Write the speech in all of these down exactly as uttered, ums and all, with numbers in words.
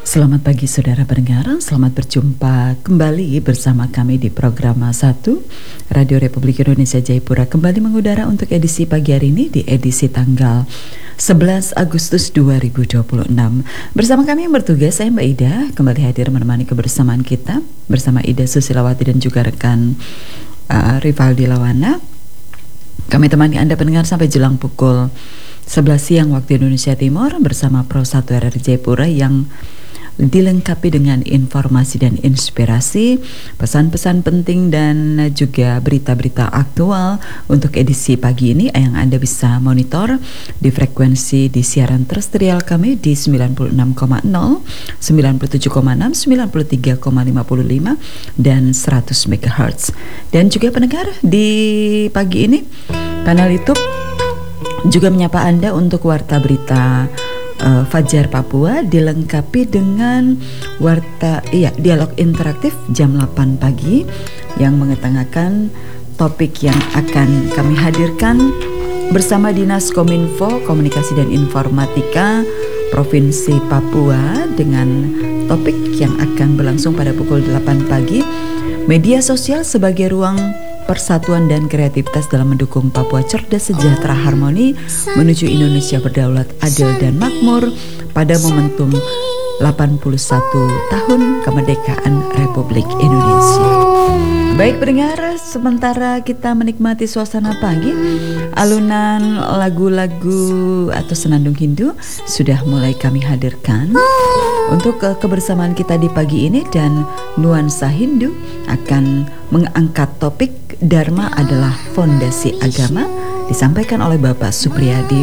Selamat pagi saudara pendengar, selamat berjumpa kembali bersama kami di program satu Radio Republik Indonesia Jayapura kembali mengudara untuk edisi pagi hari ini di edisi tanggal sebelas Agustus dua ribu dua puluh enam. Bersama kami yang bertugas, saya Mbak Ida, kembali hadir menemani kebersamaan kita bersama Ida Susilawati dan juga rekan uh, Rivaldi Lawana. Kami temani Anda pendengar sampai jelang pukul sebelas siang waktu Indonesia Timur bersama Pro satu R R Jayapura yang dilengkapi dengan informasi dan inspirasi, pesan-pesan penting dan juga berita-berita aktual untuk edisi pagi ini yang Anda bisa monitor di frekuensi di siaran terestrial kami di sembilan puluh enam koma nol, sembilan puluh tujuh koma enam, sembilan puluh tiga koma lima lima dan seratus megahertz. Dan juga pendengar di pagi ini kanal YouTube juga menyapa Anda untuk warta berita Uh, Fajar Papua dilengkapi dengan warta iya dialog interaktif jam delapan pagi yang mengetengahkan topik yang akan kami hadirkan bersama Dinas Kominfo Komunikasi dan Informatika Provinsi Papua dengan topik yang akan berlangsung pada pukul delapan pagi, media sosial sebagai ruang persatuan dan kreativitas dalam mendukung Papua cerdas, sejahtera, harmoni menuju Indonesia berdaulat, adil dan makmur pada momentum delapan puluh satu tahun kemerdekaan Republik Indonesia. Baik pendengar, sementara kita menikmati suasana pagi, alunan lagu-lagu atau senandung Hindu sudah mulai kami hadirkan untuk ke kebersamaan kita di pagi ini, dan nuansa Hindu akan mengangkat topik Dharma adalah fondasi agama, disampaikan oleh Bapak Supriyadi.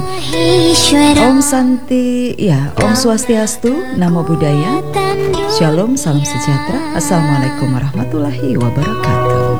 Om Santi, ya, Om Swastiastu, Namo Buddhaya, Shalom, salam sejahtera, Assalamualaikum warahmatullahi wabarakatuh.